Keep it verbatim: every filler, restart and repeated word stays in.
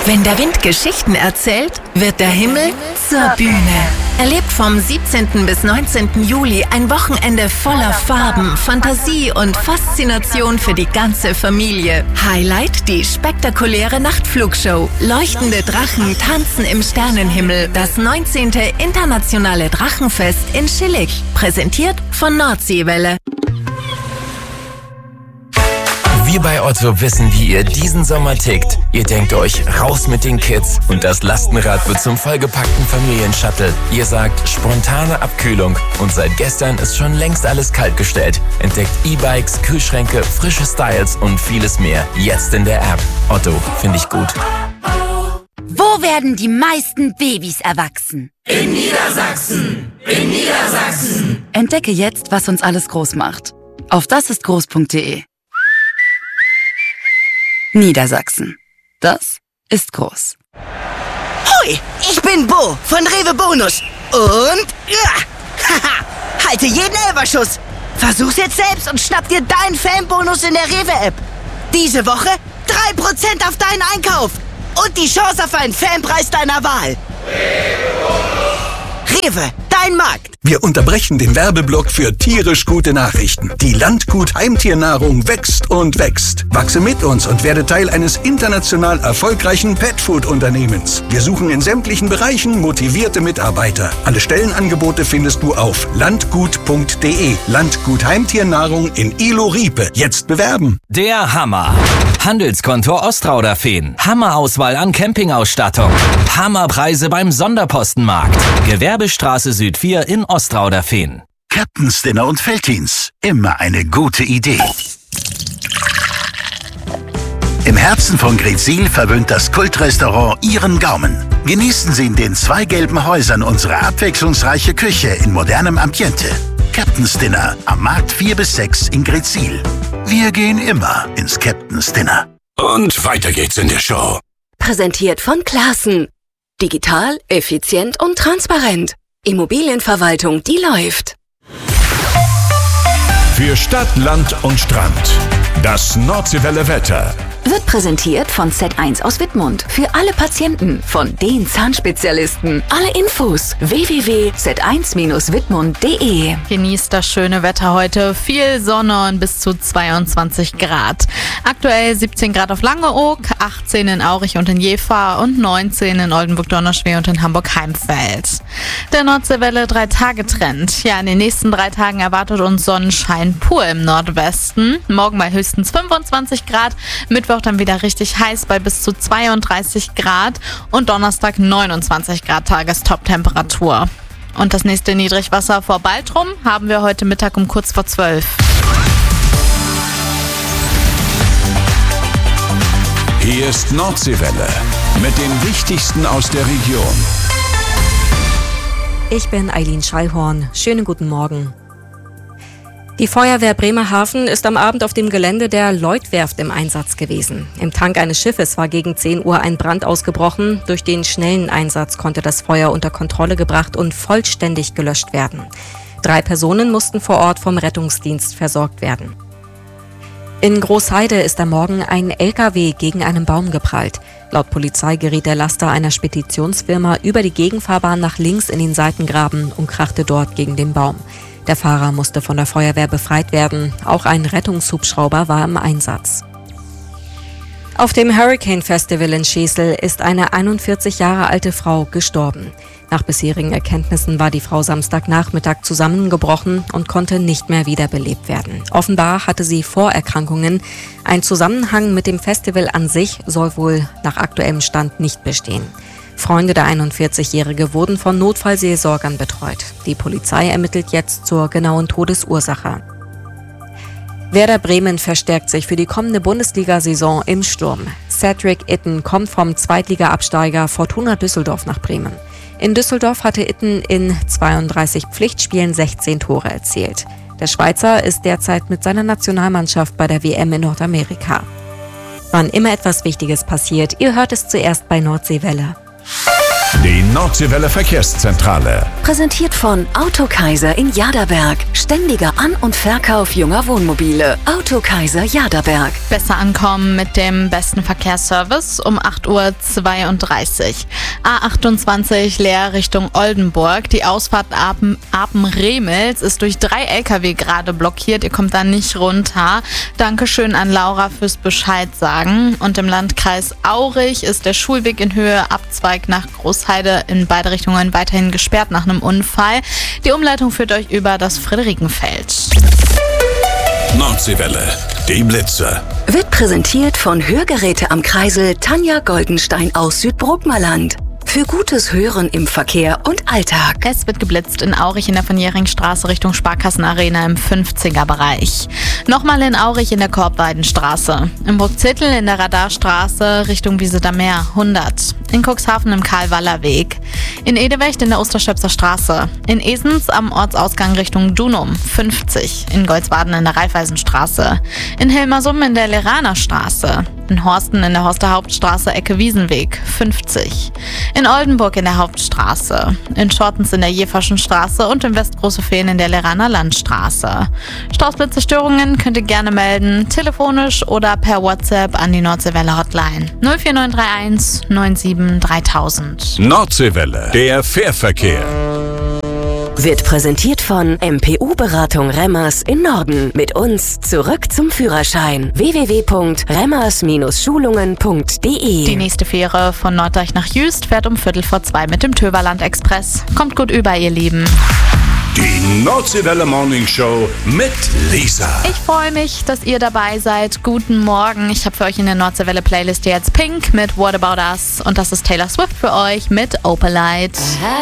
Wenn der Wind Geschichten erzählt, wird der Himmel zur Bühne. Erlebt vom siebzehnten bis neunzehnten Juli ein Wochenende voller Farben, Fantasie und Faszination für die ganze Familie. Highlight die spektakuläre Nachtflugshow. Leuchtende Drachen tanzen im Sternenhimmel. Das neunzehnte Internationale Drachenfest in Schillig. Präsentiert von Nordseewelle. Wir bei Otto wissen, wie ihr diesen Sommer tickt. Ihr denkt euch, raus mit den Kids und das Lastenrad wird zum vollgepackten Familienshuttle. Ihr sagt, spontane Abkühlung und seit gestern ist schon längst alles kaltgestellt. Entdeckt E-Bikes, Kühlschränke, frische Styles und vieles mehr. Jetzt in der App. Otto, finde ich gut. Wo werden die meisten Babys erwachsen? In Niedersachsen! In Niedersachsen! Entdecke jetzt, was uns alles groß macht. Auf dasistgroß punkt de. Niedersachsen. Das ist groß. Hoi, ich bin Bo von Rewe Bonus. Und... Ja, haha, halte jeden Elferschuss. Versuch's jetzt selbst und schnapp dir deinen Fanbonus in der Rewe-App. Diese Woche drei Prozent auf deinen Einkauf. Und die Chance auf einen Fanpreis deiner Wahl. Rewe, dein Markt. Wir unterbrechen den Werbeblock für tierisch gute Nachrichten. Die Landgut Heimtiernahrung wächst und wächst. Wachse mit uns und werde Teil eines international erfolgreichen Petfood-Unternehmens. Wir suchen in sämtlichen Bereichen motivierte Mitarbeiter. Alle Stellenangebote findest du auf landgut punkt de. Landgut Heimtiernahrung in Ilo-Riepe. Jetzt bewerben. Der Hammer. Handelskonto Ostrauderfehn. Hammerauswahl an Campingausstattung. Hammerpreise beim Sonderpostenmarkt. Gewerbestraße Süd vier in Ostrauderfehn. Captain's Dinner und Veltins. Immer eine gute Idee. Im Herzen von Greetsiel verwöhnt das Kultrestaurant Ihren Gaumen. Genießen Sie in den zwei gelben Häusern unsere abwechslungsreiche Küche in modernem Ambiente. Captain's Dinner am Markt vier bis sechs in Greetsiel. Wir gehen immer ins Captain's Dinner. Und weiter geht's in der Show. Präsentiert von Classen. Digital, effizient und transparent. Immobilienverwaltung, die läuft. Für Stadt, Land und Strand. Das Nordseewelle Wetter. Wird präsentiert von Z eins aus Wittmund. Für alle Patienten von den Zahnspezialisten. Alle Infos w w w punkt z eins bindestrich wittmund punkt de. Genießt das schöne Wetter heute. Viel Sonne und bis zu zweiundzwanzig Grad. Aktuell siebzehn Grad auf Langeoog, achtzehn in Aurich und in Jever und neunzehn in Oldenburg-Donauschwee und in Hamburg-Heimfeld. Der Nordseewelle drei Tage Trend. Ja, in den nächsten drei Tagen erwartet uns Sonnenschein pur im Nordwesten. Morgen bei höchstens fünfundzwanzig Grad. Mittwoch dann wieder richtig heiß bei bis zu zweiunddreißig Grad und Donnerstag neunundzwanzig Grad Tagestop-Temperatur. Und das nächste Niedrigwasser vor Baltrum haben wir heute Mittag um kurz vor zwölf. Hier ist Nordseewelle mit dem Wichtigsten aus der Region. Ich bin Eileen Schallhorn. Schönen guten Morgen. Die Feuerwehr Bremerhaven ist am Abend auf dem Gelände der Lloyd-Werft im Einsatz gewesen. Im Tank eines Schiffes war gegen zehn Uhr ein Brand ausgebrochen. Durch den schnellen Einsatz konnte das Feuer unter Kontrolle gebracht und vollständig gelöscht werden. Drei Personen mussten vor Ort vom Rettungsdienst versorgt werden. In Großheide ist am Morgen ein L K W gegen einen Baum geprallt. Laut Polizei geriet der Laster einer Speditionsfirma über die Gegenfahrbahn nach links in den Seitengraben und krachte dort gegen den Baum. Der Fahrer musste von der Feuerwehr befreit werden. Auch ein Rettungshubschrauber war im Einsatz. Auf dem Hurricane Festival in Schesel ist eine einundvierzig Jahre alte Frau gestorben. Nach bisherigen Erkenntnissen war die Frau Samstagnachmittag zusammengebrochen und konnte nicht mehr wiederbelebt werden. Offenbar hatte sie Vorerkrankungen. Ein Zusammenhang mit dem Festival an sich soll wohl nach aktuellem Stand nicht bestehen. Freunde der einundvierzigjährige wurden von Notfallseelsorgern betreut. Die Polizei ermittelt jetzt zur genauen Todesursache. Werder Bremen verstärkt sich für die kommende Bundesliga-Saison im Sturm. Cedric Itten kommt vom Zweitliga-Absteiger Fortuna Düsseldorf nach Bremen. In Düsseldorf hatte Itten in zweiunddreißig Pflichtspielen sechzehn Tore erzielt. Der Schweizer ist derzeit mit seiner Nationalmannschaft bei der W M in Nordamerika. Wann immer etwas Wichtiges passiert, ihr hört es zuerst bei Nordseewelle. Die Nordseewelle Verkehrszentrale. Präsentiert von Autokaiser in Jaderberg. Ständiger An- und Verkauf junger Wohnmobile. Autokaiser Jaderberg. Besser ankommen mit dem besten Verkehrsservice um acht Uhr zweiunddreißig. A achtundzwanzig leer Richtung Oldenburg. Die Ausfahrt Apen, Apen-Remels ist durch drei L K W gerade blockiert. Ihr kommt da nicht runter. Dankeschön an Laura fürs Bescheid sagen. Und im Landkreis Aurich ist der Schulweg in Höhe Abzweig nach Großheide in beide Richtungen weiterhin gesperrt nach einem Unfall. Die Umleitung führt euch über das Friederikenfeld. Nordseewelle, die Blitze. Wird präsentiert von Hörgeräte am Kreisel Tanja Goldenstein aus Südbrookmerland. Für gutes Hören im Verkehr und Alltag. Es wird geblitzt in Aurich in der von Jähringstraße Richtung Sparkassenarena im fünfziger-Bereich. Nochmal in Aurich in der Korbweidenstraße. Im Burgzittel in der Radarstraße Richtung Wieseter Meer hundert. In Cuxhaven im Karl-Waller Weg. In Edewecht in der Osterschöpser Straße. In Esens am Ortsausgang Richtung Dunum fünfzig. In Goldsbaden in der Raiffeisenstraße. In Hilmersum in der Leraner Straße. In Horsten in der Horster Hauptstraße Ecke Wiesenweg fünfzig. In Oldenburg in der Hauptstraße. In Schortens in der Jeverschen Straße und in Westgroßefehn in der Leraner Landstraße. Straßenblitzestörungen könnt ihr gerne melden, telefonisch oder per WhatsApp an die Nordseewelle Hotline null vier neun drei eins neun sieben dreitausend. Nordseewelle, der Fährverkehr. Wird präsentiert von M P U-Beratung Remmers in Norden. Mit uns zurück zum Führerschein. w w w punkt remmers Schulungen punkt d e. Die nächste Fähre von Norddeich nach Jüst fährt um Viertel vor zwei mit dem Töverland Express. Kommt gut über, ihr Lieben. Die Nordseewelle Morning Show mit Lisa. Ich freue mich, dass ihr dabei seid. Guten Morgen. Ich habe für euch in der Nordseewelle Playlist jetzt Pink mit What About Us und das ist Taylor Swift für euch mit Opalite.